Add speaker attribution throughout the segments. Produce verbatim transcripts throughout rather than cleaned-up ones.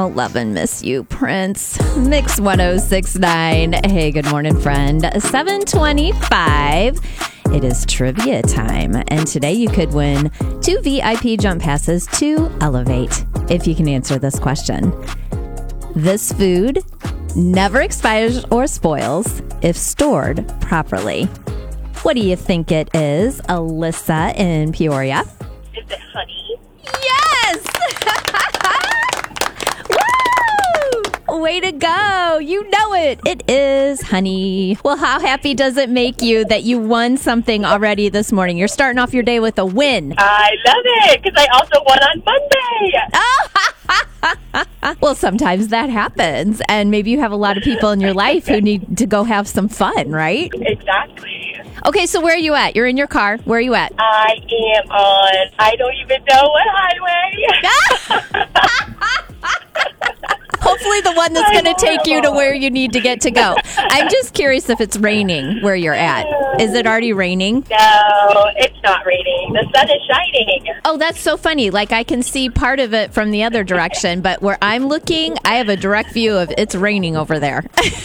Speaker 1: Oh, love and miss you, Prince. Mix ten sixty-nine. Hey, good morning, friend. seven twenty-five. It is trivia time, and today you could win two V I P jump passes to Elevate if you can answer this question. This food never expires or spoils if stored properly. What do you think it is, Alyssa in Peoria?
Speaker 2: Is it honey?
Speaker 1: Yes! Woo! Way to go. You know it. It is honey. Well, how happy does it make you that you won something already this morning? You're starting off your day with a win.
Speaker 2: I love it because I also won on Monday.
Speaker 1: Oh! Well, sometimes that happens. And maybe you have a lot of people in your life who need to go have some fun, right?
Speaker 2: Exactly.
Speaker 1: Okay, so where are you at? You're in your car. Where are you at?
Speaker 2: I am on, I don't even know what highway.
Speaker 1: Hopefully the one that's going to take you to where you need to get to go. I'm just curious if it's raining where you're at. Is it already raining?
Speaker 2: No, it's not raining. The sun is shining.
Speaker 1: Oh, that's so funny. Like I can see part of it from the other direction, but where I'm looking, I have a direct view of it's raining over there.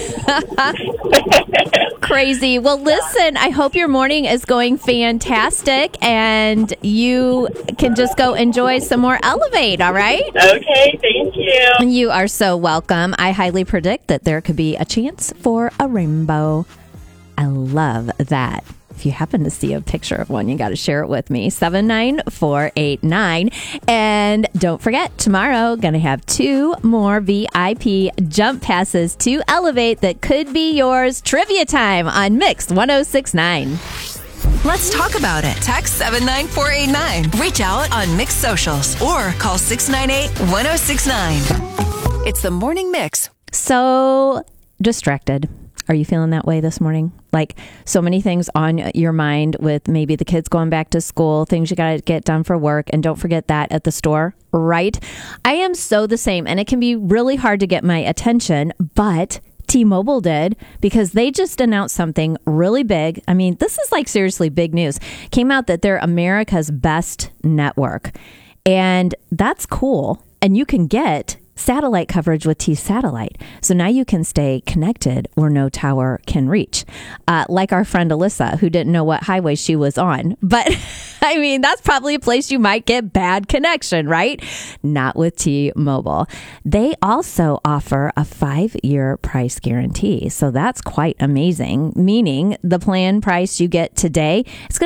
Speaker 1: Crazy. Well, listen, I hope your morning is going fantastic and you can just go enjoy some more Elevate, all right?
Speaker 2: Okay, thank you.
Speaker 1: You are so welcome. I highly predict that there could be a chance for a rainbow. I love that. If you happen to see a picture of one, you got to share it with me. seven nine four eight nine. And don't forget, tomorrow, going to have two more V I P jump passes to Elevate that could be yours. Trivia time on Mix ten sixty-nine.
Speaker 3: Let's talk about it. Text seven nine four eight nine. Reach out on Mix Socials or call six nine eight, one oh six nine. It's the Morning Mix.
Speaker 1: So distracted. Are you feeling that way this morning? Like so many things on your mind with maybe the kids going back to school, things you got to get done for work, and don't forget that at the store, right? I am so the same, and it can be really hard to get my attention, but T-Mobile did because they just announced something really big. I mean, this is like seriously big news. Came out that they're America's best network, and that's cool. And you can get satellite coverage with T-Satellite. So now you can stay connected where no tower can reach. Uh, like our friend Alyssa, who didn't know what highway she was on. But I mean, that's probably a place you might get bad connection, right? Not with T-Mobile. They also offer a five-year price guarantee. So that's quite amazing, meaning the plan price you get today, it's going